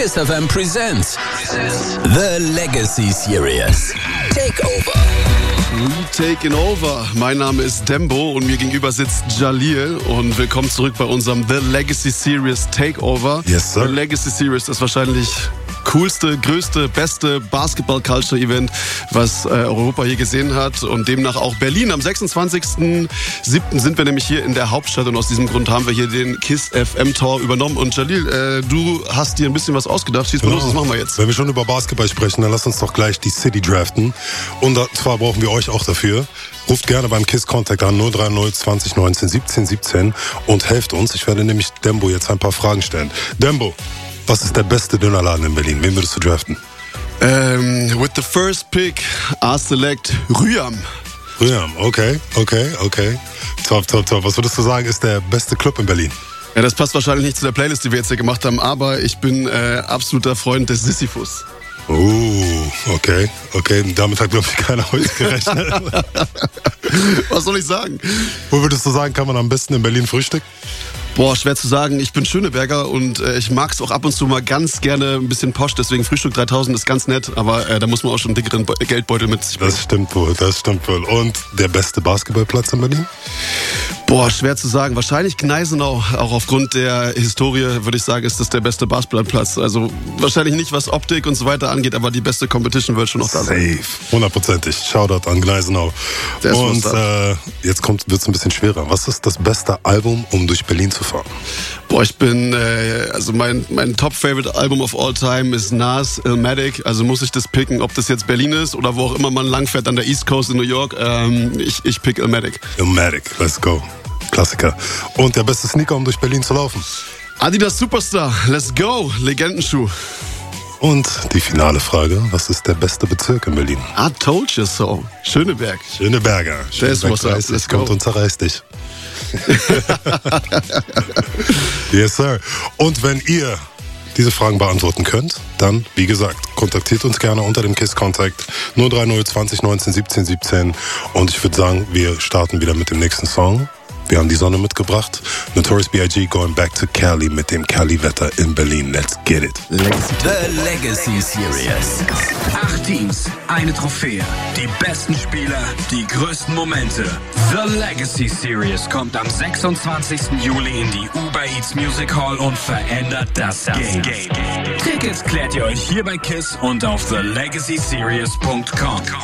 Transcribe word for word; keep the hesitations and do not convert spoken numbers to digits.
Kiss F M presents The Legacy Series Takeover. We taking over. Mein Name ist Dembo und mir gegenüber sitzt Jalil und willkommen zurück bei unserem The Legacy Series Takeover. Yes, sir. The Legacy Series ist wahrscheinlich coolste, größte, beste Basketball-Culture-Event, was äh, Europa je gesehen hat, und demnach auch Berlin. Am sechsundzwanzigsten siebten sind wir nämlich hier in der Hauptstadt und aus diesem Grund haben wir hier den Kiss F M Tour übernommen. Und Jalil, äh, du hast dir ein bisschen was ausgedacht. Schieß mal Genau. los, das machen wir jetzt. Wenn wir schon über Basketball sprechen, dann lasst uns doch gleich die City draften. Und zwar brauchen wir euch auch dafür. Ruft gerne beim Kiss Contact an null drei null zwanzig neunzehn siebzehn siebzehn und helft uns. Ich werde nämlich Dembo jetzt ein paar Fragen stellen. Dembo, was ist der beste Dönerladen in Berlin? Wen würdest du draften? Ähm, with the first pick, I select Rüam. Rüam, okay, okay, okay. Top, top, top. Was würdest du sagen, ist der beste Club in Berlin? Ja, das passt wahrscheinlich nicht zu der Playlist, die wir jetzt hier gemacht haben, aber ich bin äh, absoluter Freund des Sisyphus. Oh, okay, okay. Damit hat, glaube ich, keiner heute gerechnet. Was soll ich sagen? Wo würdest du sagen, kann man am besten in Berlin frühstücken? Boah, schwer zu sagen. Ich bin Schöneberger und äh, ich mag es auch ab und zu mal ganz gerne ein bisschen posch. Deswegen Frühstück dreitausend ist ganz nett, aber äh, da muss man auch schon einen dickeren Be- Geldbeutel mit sich bringen. Das stimmt wohl, das stimmt wohl. Und der beste Basketballplatz in Berlin? Boah, schwer zu sagen. Wahrscheinlich Gneisenau. Auch aufgrund der Historie würde ich sagen, ist das der beste Basketballplatz. Also wahrscheinlich nicht, was Optik und so weiter angeht, aber die beste Competition wird schon noch da sein. Safe, hundertprozentig. Shoutout an Gneisenau. Der ist Und was äh, jetzt wird es ein bisschen schwerer. Was ist das beste Album, um durch Berlin zu fahren? Boah, ich bin, äh, also mein, mein Top-Favorite-Album of all time ist Nas, Illmatic. Also muss ich das picken, ob das jetzt Berlin ist oder wo auch immer man langfährt an der East Coast in New York. Ähm, ich, ich pick Illmatic. Illmatic, let's go. Klassiker. Und der beste Sneaker, um durch Berlin zu laufen? Adidas Superstar, let's go, Legendenschuh. Und die finale Frage, was ist der beste Bezirk in Berlin? I told you so. Schöneberg. Schöneberger. Der ist was up, dreißig, let's go. kommt und zerreißt dich. Yes, sir. Und wenn ihr diese Fragen beantworten könnt, dann, wie gesagt, kontaktiert uns gerne unter dem Kiss Contact null drei null zwanzig neunzehn siebzehn siebzehn. Und ich würde sagen, wir starten wieder mit dem nächsten Song. Wir haben die Sonne mitgebracht. Notorious B I G Going Back to Cali mit dem Cali-Wetter in Berlin. Let's get it. Legacy. The Legacy Series. Acht Teams, eine Trophäe. Die besten Spieler, die größten Momente. The Legacy Series kommt am sechsundzwanzigsten Juli in die Uber Eats Music Hall und verändert das Game. Tickets klärt ihr euch hier bei Kiss und auf the legacy series punkt com.